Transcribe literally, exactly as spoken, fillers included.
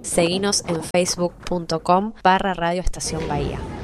Seguinos en facebook punto com barra Radio Estación Bahía.